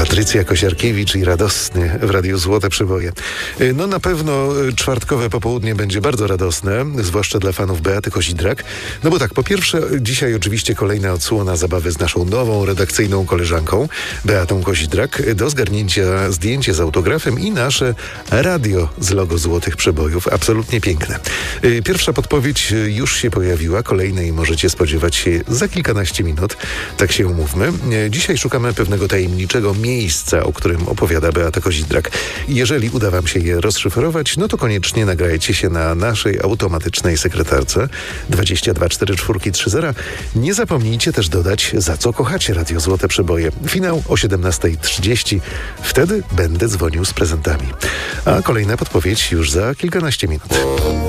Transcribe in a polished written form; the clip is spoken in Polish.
Patrycja Kosiarkiewicz i radosny w Radiu Złote Przeboje. No na pewno czwartkowe popołudnie będzie bardzo radosne, zwłaszcza dla fanów Beaty Kozidrak. No bo tak, po pierwsze, dzisiaj oczywiście kolejna odsłona zabawy z naszą nową redakcyjną koleżanką, Beatą Kozidrak. Do zgarnięcia zdjęcie z autografem i nasze radio z logo Złotych Przebojów. Absolutnie piękne. Pierwsza podpowiedź już się pojawiła, kolejnej możecie spodziewać się za kilkanaście minut. Tak się umówmy. Dzisiaj szukamy pewnego tajemniczego miejsca, o którym opowiada Beata Kozidrak. Jeżeli uda wam się je rozszyfrować, no to koniecznie nagrajcie się na naszej automatycznej sekretarce 224430. Nie zapomnijcie też dodać, za co kochacie Radio Złote Przeboje. Finał o 17:30. Wtedy będę dzwonił z prezentami. A kolejna podpowiedź już za kilkanaście minut.